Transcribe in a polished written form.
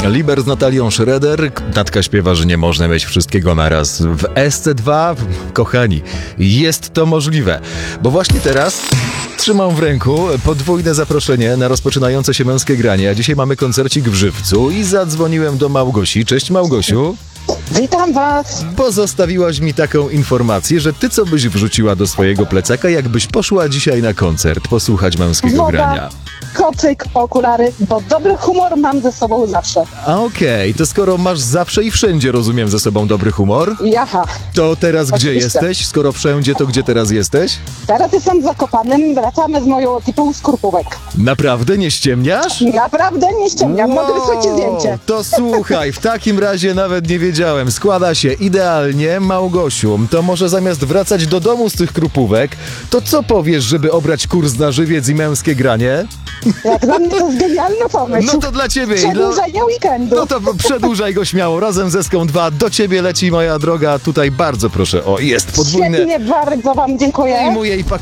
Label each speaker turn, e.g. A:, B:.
A: Liber z Natalią Schroeder. Natka śpiewa, że nie można mieć wszystkiego naraz. W SC2, kochani, jest to możliwe. Bo właśnie teraz trzymam w ręku podwójne zaproszenie na rozpoczynające się męskie granie. A dzisiaj mamy koncercik w Żywcu i zadzwoniłem do Małgosi. Cześć Małgosiu.
B: Witam was.
A: Bo zostawiłaś mi taką informację, że ty co byś wrzuciła do swojego plecaka, jakbyś poszła dzisiaj na koncert posłuchać męskiego grania?
B: Kocyk, okulary, bo dobry humor mam ze sobą zawsze.
A: A okej, to skoro masz zawsze i wszędzie, rozumiem, ze sobą dobry humor,
B: Jaha.
A: to teraz gdzie
B: Oczywiście.
A: jesteś? Skoro wszędzie, to gdzie teraz jesteś?
B: Teraz jestem w Zakopanem, wracamy z moją ekipą z Kurpówek.
A: Naprawdę nie ściemniasz?
B: Naprawdę nie ściemniam, mogę wysłać ci zdjęcie.
A: To słuchaj, w takim razie nawet nie wiedziałem. Składa się idealnie, Małgosiu. To może zamiast wracać do domu z tych krupówek, to co powiesz, żeby obrać kurs na żywiec i męskie granie?
B: Jak dla mnie to jest genialny pomysł.
A: No to dla ciebie.
B: Przedłużenie weekendu.
A: No to przedłużaj go śmiało. Razem ze Ską 2 do ciebie leci, moja droga. Tutaj bardzo proszę. O, jest podwójne.
B: Świetnie, bardzo wam dziękuję.
A: Moje i